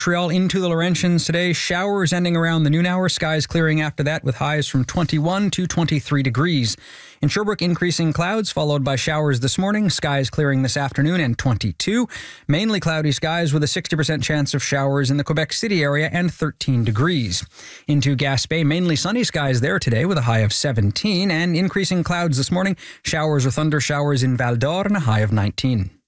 Montreal into the Laurentians today. Showers ending around the noon hour. Skies clearing after that with highs from 21 to 23 degrees. In Sherbrooke, increasing clouds followed by showers this morning. Skies clearing this afternoon and 22. Mainly cloudy skies with a 60% chance of showers in the Quebec City area and 13 degrees. Into Gaspé, mainly sunny skies there today with a high of 17 and increasing clouds this morning. Showers or thunder showers in Val d'Or and a high of 19.